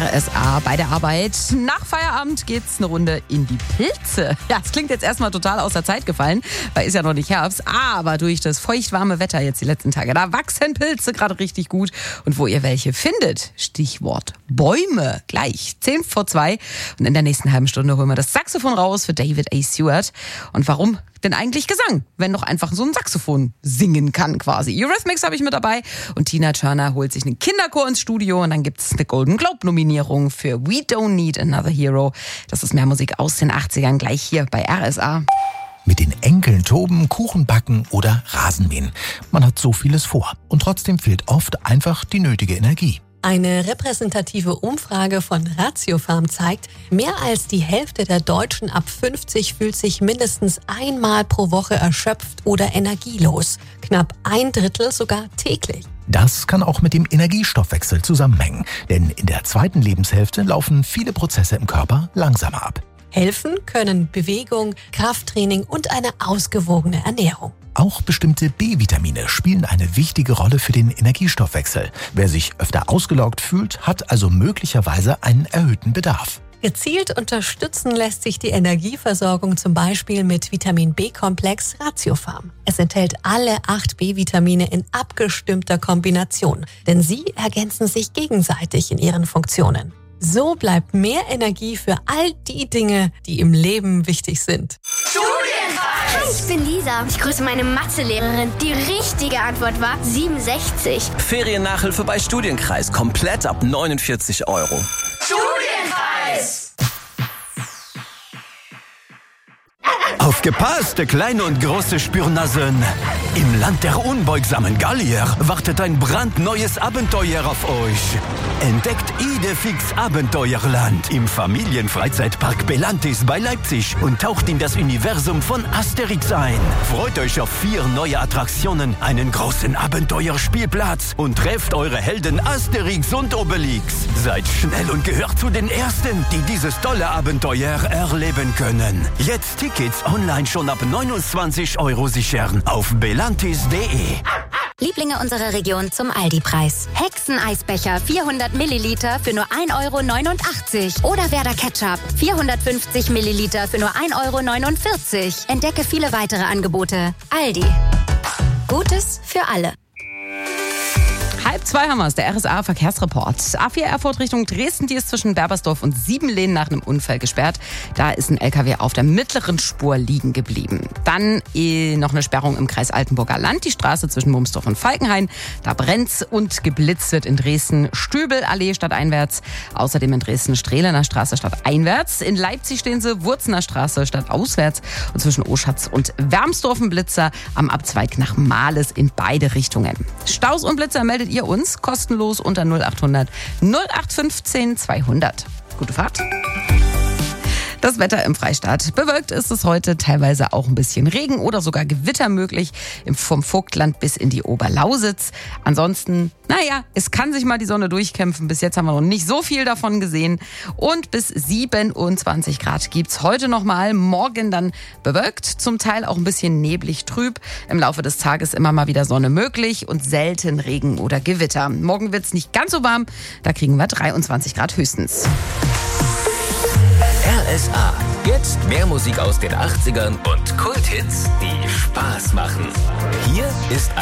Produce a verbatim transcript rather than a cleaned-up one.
R S A bei der Arbeit. Nach Feierabend geht's eine Runde in die Pilze. Ja, es klingt jetzt erstmal total aus der Zeit gefallen, weil ist ja noch nicht Herbst. Aber durch das feuchtwarme Wetter jetzt die letzten Tage, da wachsen Pilze gerade richtig gut. Und wo ihr welche findet, Stichwort Bäume. Gleich zehn vor zwei. Und in der nächsten halben Stunde holen wir das Saxophon raus für David A. Stewart. Und warum denn eigentlich Gesang, wenn doch einfach so ein Saxophon singen kann quasi. Eurythmics habe ich mit dabei und Tina Turner holt sich einen Kinderchor ins Studio und dann gibt es eine Golden Globe-Nominierung für We Don't Need Another Hero. Das ist mehr Musik aus den achtzigern, gleich hier bei R S A. Mit den Enkeln toben, Kuchen backen oder Rasenmähen. Man hat so vieles vor und trotzdem fehlt oft einfach die nötige Energie. Eine repräsentative Umfrage von Ratiofarm zeigt, mehr als die Hälfte der Deutschen ab fünfzig fühlt sich mindestens einmal pro Woche erschöpft oder energielos. Knapp ein Drittel sogar täglich. Das kann auch mit dem Energiestoffwechsel zusammenhängen, denn in der zweiten Lebenshälfte laufen viele Prozesse im Körper langsamer ab. Helfen können Bewegung, Krafttraining und eine ausgewogene Ernährung. Auch bestimmte B-Vitamine spielen eine wichtige Rolle für den Energiestoffwechsel. Wer sich öfter ausgelaugt fühlt, hat also möglicherweise einen erhöhten Bedarf. Gezielt unterstützen lässt sich die Energieversorgung zum Beispiel mit Vitamin B-Komplex Ratiofarm. Es enthält alle acht B-Vitamine in abgestimmter Kombination, denn sie ergänzen sich gegenseitig in ihren Funktionen. So bleibt mehr Energie für all die Dinge, die im Leben wichtig sind. Studienfall! Hi, ich bin Lisa. Ich grüße meine Mathelehrerin. Die richtige Antwort war siebenundsechzig. Feriennachhilfe bei Studienkreis. Komplett ab neunundvierzig Euro. Studienpreis! Aufgepasst, kleine und große Spürnasen! Im Land der unbeugsamen Gallier wartet ein brandneues Abenteuer auf euch. Entdeckt Idefix Abenteuerland im Familienfreizeitpark Belantis bei Leipzig und taucht in das Universum von Asterix ein. Freut euch auf vier neue Attraktionen, einen großen Abenteuerspielplatz und trefft eure Helden Asterix und Obelix. Seid schnell und gehört zu den Ersten, die dieses tolle Abenteuer erleben können. Jetzt Tickets online schon ab neunundzwanzig Euro sichern auf belantis punkt de. Lieblinge unserer Region zum Aldi-Preis. Hexeneisbecher vierhundert Milliliter für nur ein Euro neunundachtzig. Oder Werder Ketchup vierhundertfünfzig Milliliter für nur ein Euro neunundvierzig. Entdecke viele weitere Angebote. Aldi. Gutes für alle. Halb zwei haben wir es, der R S A-Verkehrsreport. A vier Erfurt Richtung Dresden, die ist zwischen Berbersdorf und Siebenlehn nach einem Unfall gesperrt. Da ist ein L K W auf der mittleren Spur liegen geblieben. Dann eh noch eine Sperrung im Kreis Altenburger Land, die Straße zwischen Mumsdorf und Falkenhain. Da brennt's und geblitzt wird in Dresden Stöbelallee stadteinwärts. Außerdem in Dresden Strehlener Straße stadteinwärts. In Leipzig stehen sie Wurzener Straße stadtauswärts. Und zwischen Oschatz und Wermsdorf ein Blitzer am Abzweig nach Mahles in beide Richtungen. Staus und Blitzer meldet ihr uns kostenlos unter null achthundert null acht fünfzehn zweihundert. Gute Fahrt. Das Wetter im Freistaat. Bewölkt ist es heute, teilweise auch ein bisschen Regen oder sogar Gewitter möglich vom Vogtland bis in die Oberlausitz. Ansonsten, naja, es kann sich mal die Sonne durchkämpfen. Bis jetzt haben wir noch nicht so viel davon gesehen. Und bis siebenundzwanzig Grad gibt's heute nochmal. Morgen dann bewölkt, zum Teil auch ein bisschen neblig trüb. Im Laufe des Tages immer mal wieder Sonne möglich und selten Regen oder Gewitter. Morgen wird's nicht ganz so warm, da kriegen wir dreiundzwanzig Grad höchstens. R S A. Jetzt mehr Musik aus den achtzigern und Kulthits, die Spaß machen. Hier ist